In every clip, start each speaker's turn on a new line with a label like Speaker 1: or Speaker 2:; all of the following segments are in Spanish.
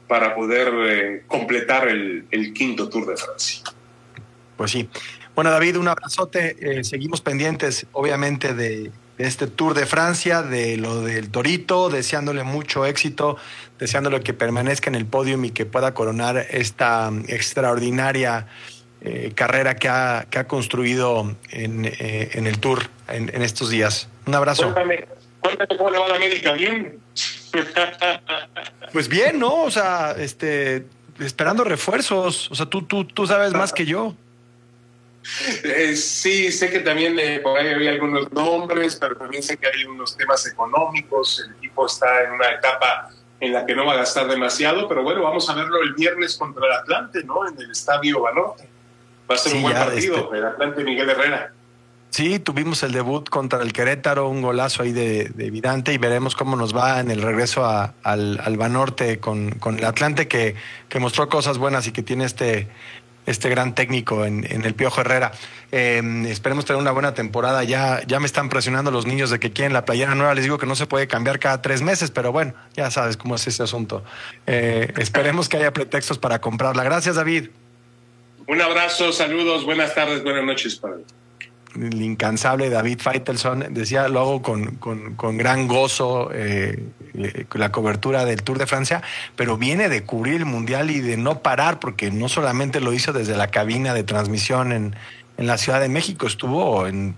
Speaker 1: para poder completar el quinto Tour de Francia.
Speaker 2: Pues sí. Bueno, David, un abrazote. Seguimos pendientes, obviamente, de este Tour de Francia, de lo del Torito, deseándole mucho éxito, deseándole que permanezca en el podium y que pueda coronar esta extraordinaria carrera que ha construido en el Tour en estos días. Un abrazo.
Speaker 1: Cuéntame cómo le va a la América, ¿bien?
Speaker 2: Pues bien, ¿no? O sea, esperando refuerzos. O sea, tú sabes más que yo.
Speaker 1: Sí, sé que también por ahí había algunos nombres, pero también sé que hay unos temas económicos. El equipo está en una etapa en la que no va a gastar demasiado, pero bueno, vamos a verlo el viernes contra el Atlante, ¿no? En el Estadio Banorte. Va a ser un buen partido, el Atlante Miguel Herrera.
Speaker 2: Sí, tuvimos el debut contra el Querétaro, un golazo ahí de Vidante, y veremos cómo nos va en el regreso al Banorte con el Atlante, que mostró cosas buenas y que tiene este gran técnico en el Piojo Herrera. Esperemos tener una buena temporada. Ya me están presionando los niños de que quieren la playera nueva. Les digo que no se puede cambiar cada 3 meses, pero bueno, ya sabes cómo es ese asunto. Esperemos que haya pretextos para comprarla. Gracias, David.
Speaker 1: Un abrazo, saludos, buenas tardes, buenas noches para mí.
Speaker 2: El incansable David Feitelson decía, lo hago con gran gozo la cobertura del Tour de Francia, pero viene de cubrir el Mundial y de no parar, porque no solamente lo hizo desde la cabina de transmisión en la Ciudad de México, estuvo en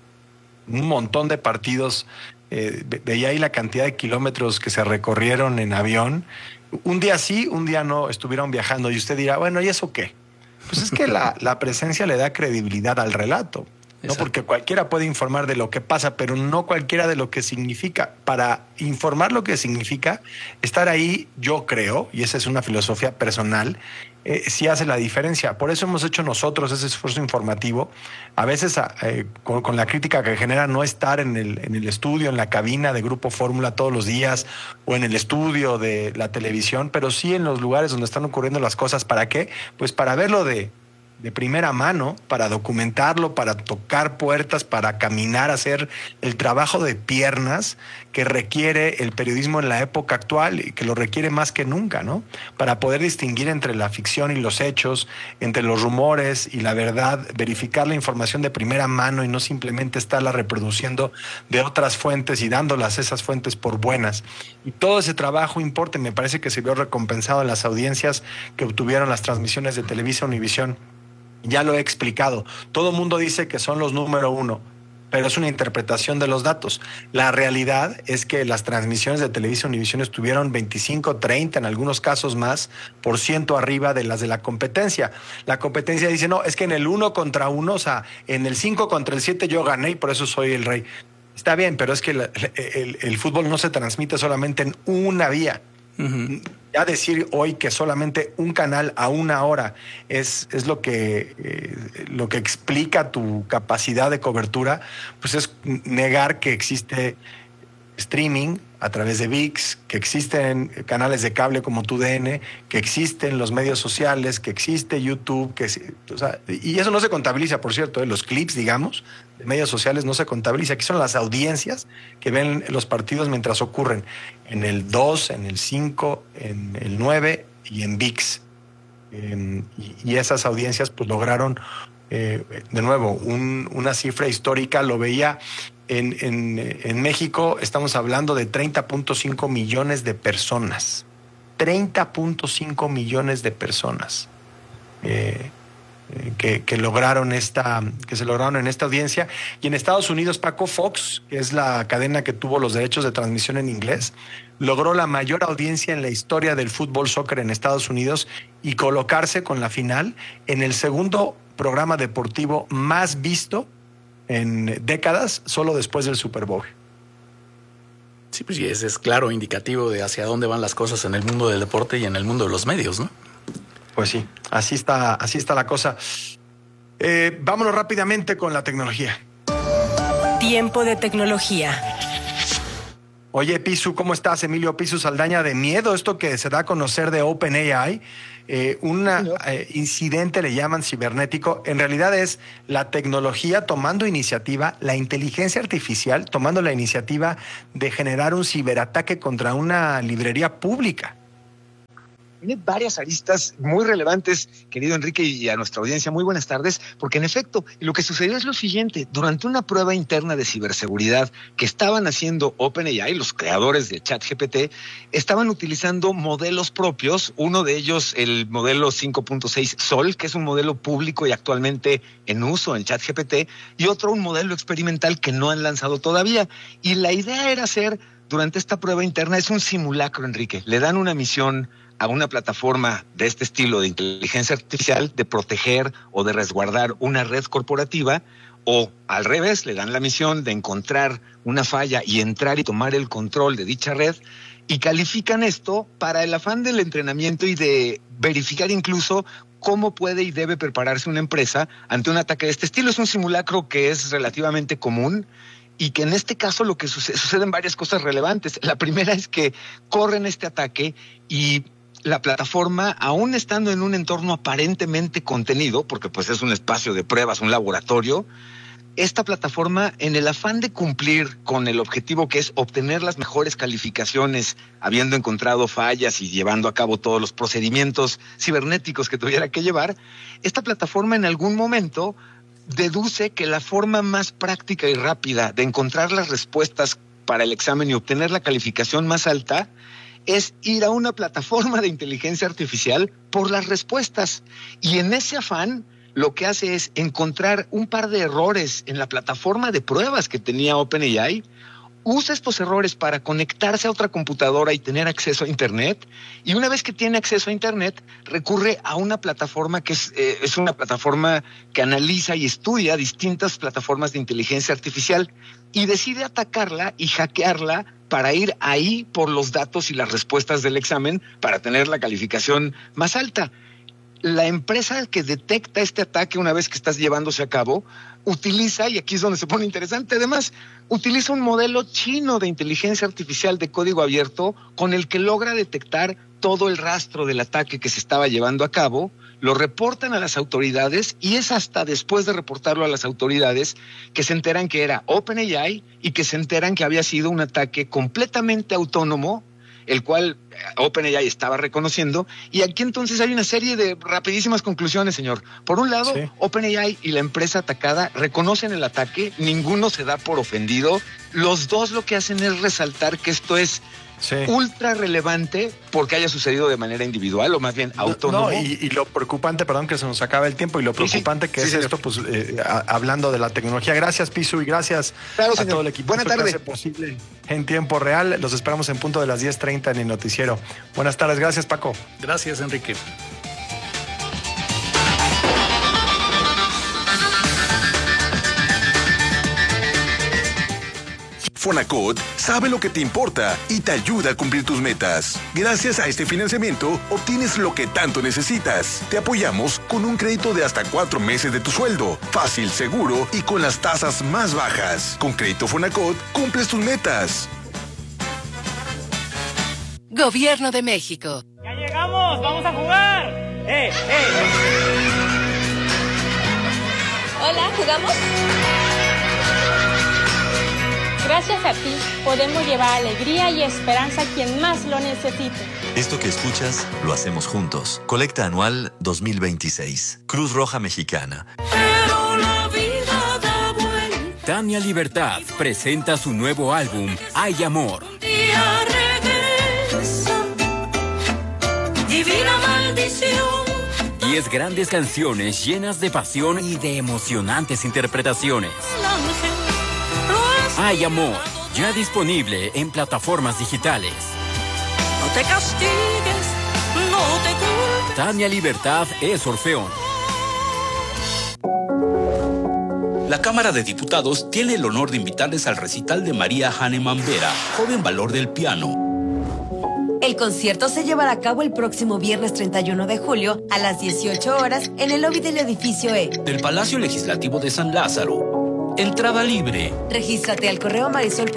Speaker 2: un montón de partidos, veía ahí la cantidad de kilómetros que se recorrieron en avión. Un día sí, un día no, estuvieron viajando, y usted dirá, bueno, ¿y eso qué? Pues es que la presencia le da credibilidad al relato. No, porque cualquiera puede informar de lo que pasa, pero no cualquiera de lo que significa. Para informar lo que significa, estar ahí, yo creo, y esa es una filosofía personal, sí hace la diferencia. Por eso hemos hecho nosotros ese esfuerzo informativo, a veces con la crítica que genera no estar en el estudio, en la cabina de Grupo Fórmula todos los días, o en el estudio de la televisión, pero sí en los lugares donde están ocurriendo las cosas. ¿Para qué? Pues para verlo de primera mano, para documentarlo, para tocar puertas, para caminar, hacer el trabajo de piernas que requiere el periodismo en la época actual y que lo requiere más que nunca, ¿no? Para poder distinguir entre la ficción y los hechos, entre los rumores y la verdad, verificar la información de primera mano y no simplemente estarla reproduciendo de otras fuentes y dándolas esas fuentes por buenas. Y todo ese trabajo importa, y me parece que se vio recompensado en las audiencias que obtuvieron las transmisiones de Televisa Univisión. Ya lo he explicado. Todo el mundo dice que son los número uno, pero es una interpretación de los datos. La realidad es que las transmisiones de Televisa Univisión estuvieron 25, 30, en algunos casos más, por ciento arriba de las de la competencia. La competencia dice, no, es que en el 1 contra 1, o sea, en el 5 contra el 7 yo gané y por eso soy el rey. Está bien, pero es que el fútbol no se transmite solamente en una vía. Uh-huh. Ya decir hoy que solamente un canal a una hora es lo que explica tu capacidad de cobertura, pues es negar que existe streaming a través de ViX, que existen canales de cable como TUDN, que existen los medios sociales, que existe YouTube, y eso no se contabiliza, por cierto, los clips, digamos, de medios sociales no se contabiliza. Aquí son las audiencias que ven los partidos mientras ocurren en el 2, en el 5, en el 9 y en ViX. Y esas audiencias pues lograron, de nuevo, una cifra histórica. Lo veía en México, estamos hablando de 30.5 millones de personas. 30.5 millones de personas que se lograron en esta audiencia. Y en Estados Unidos, Paco, Fox, que es la cadena que tuvo los derechos de transmisión en inglés, logró la mayor audiencia en la historia del fútbol soccer en Estados Unidos y colocarse con la final en el segundo programa deportivo más visto en décadas, solo después del Super Bowl.
Speaker 3: Sí, pues y ese es claro indicativo de hacia dónde van las cosas en el mundo del deporte y en el mundo de los medios, ¿no?
Speaker 2: Pues sí, así está la cosa. Vámonos rápidamente con la tecnología.
Speaker 4: Tiempo de tecnología.
Speaker 2: Oye, Pisu, ¿cómo estás? Emilio Pisu Saldaña. De miedo esto que se da a conocer de OpenAI. Incidente le llaman cibernético. En realidad es la tecnología tomando iniciativa, la inteligencia artificial tomando la iniciativa de generar un ciberataque contra una librería pública.
Speaker 5: tiene varias aristas muy relevantes, querido Enrique, y a nuestra audiencia. Muy buenas tardes, porque en efecto, lo que sucedió es lo siguiente. Durante una prueba interna de ciberseguridad que estaban haciendo OpenAI, los creadores de ChatGPT, estaban utilizando modelos propios, uno de ellos el modelo 5.6 Sol, que es un modelo público y actualmente en uso en ChatGPT, y otro un modelo experimental que no han lanzado todavía. Y la idea era hacer, durante esta prueba interna, es un simulacro, Enrique. Le dan una misión a una plataforma de este estilo de inteligencia artificial de proteger o de resguardar una red corporativa, o al revés, le dan la misión de encontrar una falla y entrar y tomar el control de dicha red, y califican esto para el afán del entrenamiento y de verificar incluso cómo puede y debe prepararse una empresa ante un ataque de este estilo. Es un simulacro que es relativamente común, y que en este caso lo que suceden varias cosas relevantes. La primera es que corren este ataque y la plataforma, aún estando en un entorno aparentemente contenido, porque pues es un espacio de pruebas, un laboratorio, esta plataforma, en el afán de cumplir con el objetivo que es obtener las mejores calificaciones, habiendo encontrado fallas y llevando a cabo todos los procedimientos cibernéticos que tuviera que llevar, esta plataforma en algún momento deduce que la forma más práctica y rápida de encontrar las respuestas para el examen y obtener la calificación más alta es ir a una plataforma de inteligencia artificial por las respuestas. Y en ese afán, lo que hace es encontrar un par de errores en la plataforma de pruebas que tenía OpenAI, usa estos errores para conectarse a otra computadora y tener acceso a Internet, y una vez que tiene acceso a Internet, recurre a una plataforma que es una plataforma que analiza y estudia distintas plataformas de inteligencia artificial, y decide atacarla y hackearla para ir ahí por los datos y las respuestas del examen para tener la calificación más alta. La empresa que detecta este ataque una vez que estás llevándose a cabo utiliza, y aquí es donde se pone interesante, además, utiliza un modelo chino de inteligencia artificial de código abierto con el que logra detectar todo el rastro del ataque que se estaba llevando a cabo, lo reportan a las autoridades, y es hasta después de reportarlo a las autoridades que se enteran que era OpenAI y que se enteran que había sido un ataque completamente autónomo, el cual OpenAI estaba reconociendo. Y aquí entonces hay una serie de rapidísimas conclusiones, señor. Por un lado, sí, OpenAI y la empresa atacada reconocen el ataque, ninguno se da por ofendido. Los dos lo que hacen es resaltar que esto es ultra relevante porque haya sucedido de manera individual, o más bien autónomo.
Speaker 2: Y lo preocupante, perdón que se nos acaba el tiempo, y lo preocupante que es esto, pues hablando de la tecnología. Gracias, Pisu, y gracias a todo el equipo.
Speaker 5: Buena tarde.
Speaker 2: Que hace posible en tiempo real. Los esperamos en punto de las 10:30 en el noticiero. Buenas tardes. Gracias, Paco.
Speaker 3: Gracias, Enrique.
Speaker 6: Fonacot sabe lo que te importa y te ayuda a cumplir tus metas. Gracias a este financiamiento, obtienes lo que tanto necesitas. Te apoyamos con un crédito de hasta 4 meses de tu sueldo. Fácil, seguro y con las tasas más bajas. Con Crédito Fonacot, cumples tus metas.
Speaker 4: Gobierno de México.
Speaker 7: ¡Ya llegamos! ¡Vamos a jugar!
Speaker 8: Hola, ¿jugamos?
Speaker 9: Gracias a ti, podemos llevar alegría y esperanza a quien más lo necesite.
Speaker 10: Esto que escuchas, lo hacemos juntos. Colecta anual 2026. Cruz Roja Mexicana.
Speaker 11: Pero la vida da vuelta.
Speaker 12: Tania Libertad presenta su nuevo álbum, Hay Amor.
Speaker 11: Día regresa, divina maldición.
Speaker 12: 10 grandes canciones llenas de pasión y de emocionantes interpretaciones. Hay Amor, ya disponible en plataformas digitales.
Speaker 11: No te castigues, no te culpes.
Speaker 12: Tania Libertad es Orfeón.
Speaker 13: La Cámara de Diputados tiene el honor de invitarles al recital de María Hahnemann Vera, joven valor del piano.
Speaker 14: El concierto se llevará a cabo el próximo viernes 31 de julio a las 18 horas en el lobby del edificio E
Speaker 13: del Palacio Legislativo de San Lázaro. Entrada libre.
Speaker 14: Regístrate al correo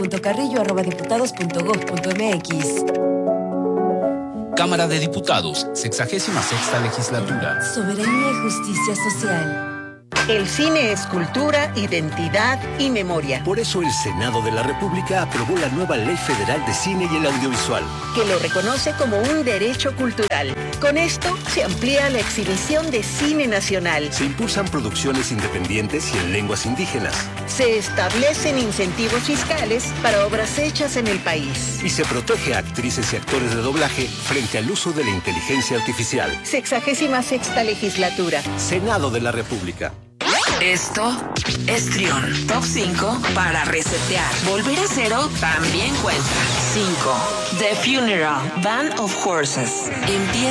Speaker 14: marisol.carrillo@diputados.gov.mx.
Speaker 13: Cámara de Diputados, 66ª Legislatura.
Speaker 14: Soberanía y justicia social.
Speaker 8: El cine es cultura, identidad y memoria.
Speaker 15: Por eso el Senado de la República aprobó la nueva Ley Federal de Cine y el Audiovisual,
Speaker 8: que lo reconoce como un derecho cultural. Con esto se amplía la exhibición de cine nacional.
Speaker 15: Se impulsan producciones independientes y en lenguas indígenas.
Speaker 8: Se establecen incentivos fiscales para obras hechas en el país.
Speaker 15: Y se protege a actrices y actores de doblaje frente al uso de la inteligencia artificial.
Speaker 8: 66ª legislatura.
Speaker 15: Senado de la República.
Speaker 16: Esto es Trión. Top 5 para resetear. Volver a cero también cuenta. 5. The Funeral. Band of Horses. Empieza